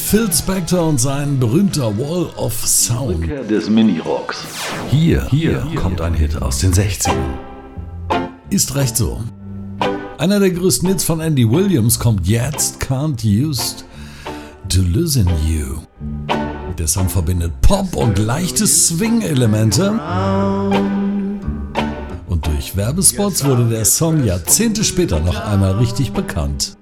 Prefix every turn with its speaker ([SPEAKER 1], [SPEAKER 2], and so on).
[SPEAKER 1] Phil Spector und sein berühmter Wall of Sound.
[SPEAKER 2] Rückkehr des Minirocks.
[SPEAKER 1] Hier kommt ein Hit aus den 60ern. Ist recht so. Einer der größten Hits von Andy Williams kommt jetzt, Can't Used to Losing You. Der Song verbindet Pop und leichte Swing-Elemente. Und durch Werbespots wurde der Song Jahrzehnte später noch einmal richtig bekannt.